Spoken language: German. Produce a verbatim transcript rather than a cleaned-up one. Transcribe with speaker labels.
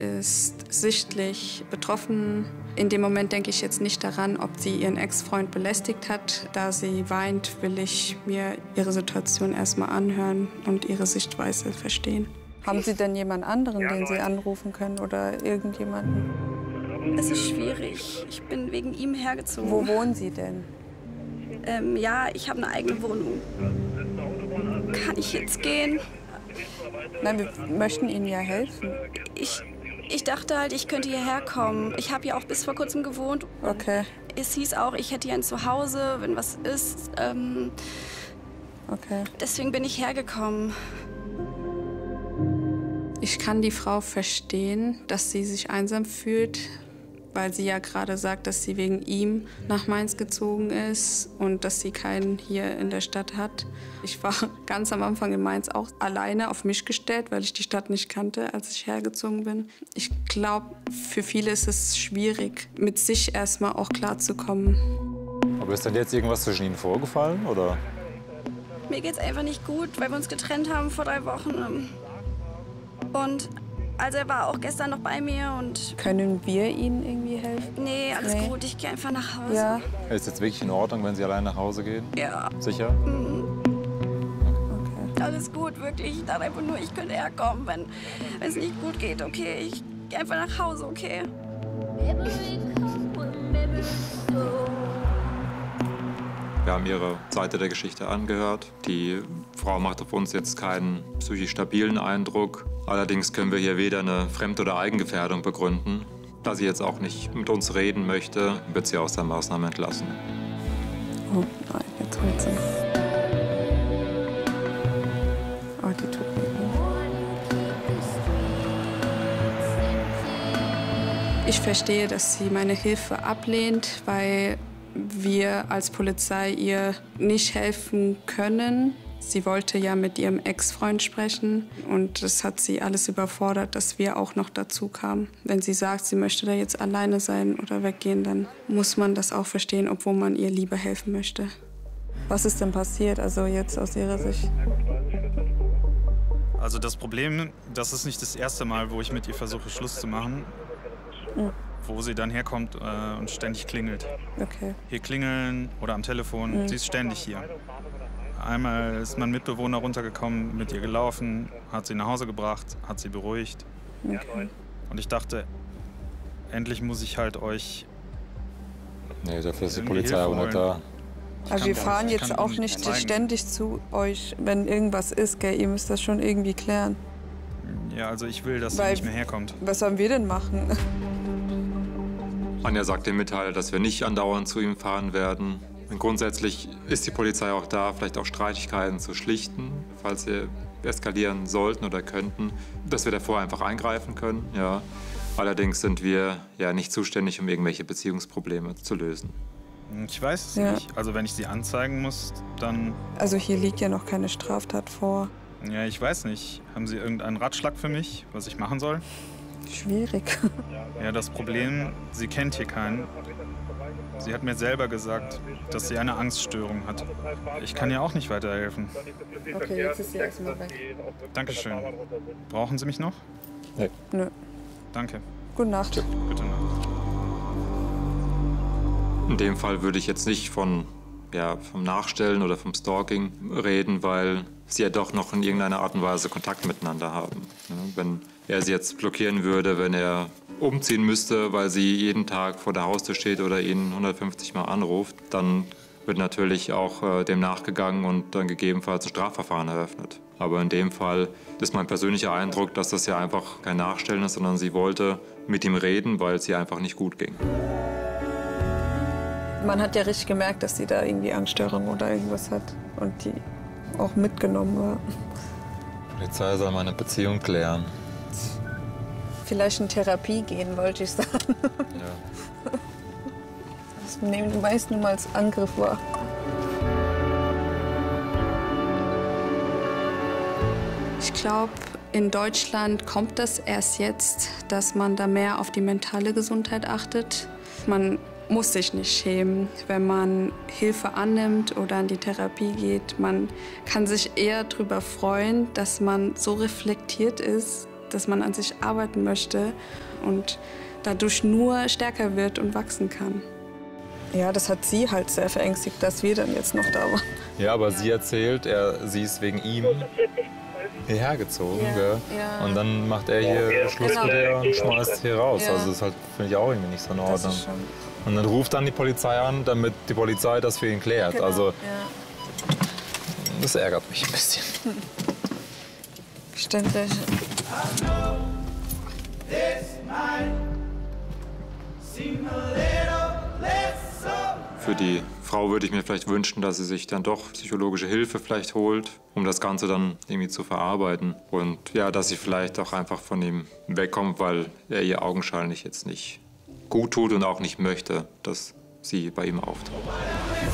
Speaker 1: Ist sichtlich betroffen. In dem Moment denke ich jetzt nicht daran, ob sie ihren Ex-Freund belästigt hat. Da sie weint, will ich mir ihre Situation erstmal anhören und ihre Sichtweise verstehen. Haben Sie denn jemand anderen, den Sie anrufen können oder irgendjemanden?
Speaker 2: Es ist schwierig. Ich bin wegen ihm hergezogen.
Speaker 1: Wo wohnen Sie denn?
Speaker 2: Ähm, ja, ich habe eine eigene Wohnung. Kann ich jetzt gehen?
Speaker 1: Nein, wir möchten Ihnen ja helfen.
Speaker 2: Ich, ich dachte halt, ich könnte hierher kommen. Ich habe ja auch bis vor kurzem gewohnt.
Speaker 1: Okay.
Speaker 2: Es hieß auch, ich hätte hier ein Zuhause, wenn was ist. Ähm,
Speaker 1: okay.
Speaker 2: Deswegen bin ich hergekommen.
Speaker 1: Ich kann die Frau verstehen, dass sie sich einsam fühlt, weil sie ja gerade sagt, dass sie wegen ihm nach Mainz gezogen ist und dass sie keinen hier in der Stadt hat. Ich war ganz am Anfang in Mainz auch alleine auf mich gestellt, weil ich die Stadt nicht kannte, als ich hergezogen bin. Ich glaube, für viele ist es schwierig, mit sich erstmal auch klarzukommen.
Speaker 3: Aber ist denn jetzt irgendwas zwischen Ihnen vorgefallen, oder?
Speaker 2: Mir geht's einfach nicht gut, weil wir uns getrennt haben vor drei Wochen. Und also er war auch gestern noch bei mir und...
Speaker 1: Können wir Ihnen irgendwie helfen?
Speaker 2: Nee, alles
Speaker 1: nee.
Speaker 2: gut, ich gehe einfach nach Hause.
Speaker 1: Ja.
Speaker 3: Ist jetzt wirklich in Ordnung, wenn Sie allein nach Hause gehen?
Speaker 2: Ja.
Speaker 3: Sicher?
Speaker 2: Mhm.
Speaker 1: Okay.
Speaker 2: Alles gut, wirklich. Ich dachte einfach nur, ich könnte herkommen, wenn es nicht gut geht, okay? Ich gehe einfach nach Hause, okay?
Speaker 3: Wir haben ihre Seite der Geschichte angehört. Die Frau macht auf uns jetzt keinen psychisch stabilen Eindruck. Allerdings können wir hier weder eine Fremd- oder Eigengefährdung begründen. Da sie jetzt auch nicht mit uns reden möchte, wird sie aus der Maßnahme entlassen.
Speaker 1: Oh nein, jetzt holt sie. Oh, die tut mir weh. Ich verstehe, dass sie meine Hilfe ablehnt, weil wir als Polizei ihr nicht helfen können. Sie wollte ja mit ihrem Ex-Freund sprechen und das hat sie alles überfordert, dass wir auch noch dazu kamen. Wenn sie sagt, sie möchte da jetzt alleine sein oder weggehen, dann muss man das auch verstehen, obwohl man ihr lieber helfen möchte. Was ist denn passiert, also jetzt aus Ihrer Sicht?
Speaker 4: Also das Problem, das ist nicht das erste Mal, wo ich mit ihr versuche, Schluss zu machen.
Speaker 1: Mhm.
Speaker 4: Wo sie dann herkommt äh, und ständig klingelt.
Speaker 1: Okay.
Speaker 4: Hier klingeln oder am Telefon,
Speaker 1: mhm.
Speaker 4: sie ist ständig hier. Einmal ist mein Mitbewohner runtergekommen, mit ihr gelaufen, hat sie nach Hause gebracht, hat sie beruhigt.
Speaker 1: Okay.
Speaker 4: Und ich dachte, endlich muss ich halt euch...
Speaker 3: Nee, dafür ist die Polizei auch nicht da.
Speaker 1: Aber wir fahren jetzt auch nicht
Speaker 4: zeigen.
Speaker 1: ständig zu euch, wenn irgendwas ist, gell? Ihr müsst das schon irgendwie klären.
Speaker 4: Ja, also ich will, dass
Speaker 1: Weil,
Speaker 4: sie nicht mehr herkommt.
Speaker 1: Was sollen wir denn machen?
Speaker 3: Anja sagt dem Mitteiler, dass wir nicht andauernd zu ihm fahren werden. Und grundsätzlich ist die Polizei auch da, vielleicht auch Streitigkeiten zu schlichten, falls sie eskalieren sollten oder könnten, dass wir davor einfach eingreifen können. Ja. Allerdings sind wir ja nicht zuständig, um irgendwelche Beziehungsprobleme zu lösen.
Speaker 4: Ich weiß es
Speaker 1: Ja.
Speaker 4: nicht. Also wenn ich sie anzeigen muss, dann...
Speaker 1: Also hier liegt ja noch keine Straftat vor.
Speaker 4: Ja, ich weiß nicht. Haben Sie irgendeinen Ratschlag für mich, was ich machen soll?
Speaker 1: Schwierig.
Speaker 4: Ja, das Problem, sie kennt hier keinen. Sie hat mir selber gesagt, dass sie eine Angststörung hat. Ich kann ihr auch nicht weiterhelfen.
Speaker 1: Okay, jetzt ist sie erstmal weg.
Speaker 4: Dankeschön. Brauchen Sie mich noch?
Speaker 3: Nee.
Speaker 1: Nö.
Speaker 4: Danke.
Speaker 1: Gute Nacht.
Speaker 4: Gute Nacht.
Speaker 3: In dem Fall würde ich jetzt nicht von, ja, vom Nachstellen oder vom Stalking reden, weil sie ja doch noch in irgendeiner Art und Weise Kontakt miteinander haben. Ja, wenn er sie jetzt blockieren würde, wenn er umziehen müsste, weil sie jeden Tag vor der Haustür steht oder ihn hundertfünfzig Mal anruft, dann wird natürlich auch äh, dem nachgegangen und dann gegebenenfalls ein Strafverfahren eröffnet. Aber in dem Fall ist mein persönlicher Eindruck, dass das ja einfach kein Nachstellen ist, sondern sie wollte mit ihm reden, weil es ihr einfach nicht gut ging.
Speaker 1: Man hat ja richtig gemerkt, dass sie da irgendwie Angststörung oder irgendwas hat und die auch mitgenommen war.
Speaker 3: Die Polizei soll meine Beziehung klären.
Speaker 1: Vielleicht in Therapie gehen, wollte ich sagen.
Speaker 3: Ja.
Speaker 1: Das nehmen die meisten nur mal als Angriff wahr. Ich glaube, in Deutschland kommt das erst jetzt, dass man da mehr auf die mentale Gesundheit achtet. Man muss sich nicht schämen, wenn man Hilfe annimmt oder in die Therapie geht. Man kann sich eher darüber freuen, dass man so reflektiert ist dass man an sich arbeiten möchte und dadurch nur stärker wird und wachsen kann. Ja, das hat sie halt sehr verängstigt, dass wir dann jetzt noch da waren.
Speaker 3: Ja, aber sie erzählt, er, sie ist wegen ihm hierher gezogen.
Speaker 1: Ja,
Speaker 3: Gell?
Speaker 1: ja.
Speaker 3: Und dann macht er hier Schluss
Speaker 1: Genau.
Speaker 3: mit ihr und schmeißt hier raus.
Speaker 1: Ja.
Speaker 3: Also das halt, finde ich auch irgendwie nicht so in
Speaker 1: Das
Speaker 3: Ordnung.
Speaker 1: ist schon,
Speaker 3: Und dann ruft dann die Polizei an, damit die Polizei das für ihn klärt.
Speaker 1: genau,
Speaker 3: Also
Speaker 1: ja.
Speaker 3: das ärgert mich ein bisschen.
Speaker 1: Verständlich.
Speaker 3: Für die Frau würde ich mir vielleicht wünschen, dass sie sich dann doch psychologische Hilfe vielleicht holt, um das Ganze dann irgendwie zu verarbeiten. Und ja, dass sie vielleicht auch einfach von ihm wegkommt, weil er ihr augenscheinlich jetzt nicht gut tut und auch nicht möchte, dass sie bei ihm auftaucht.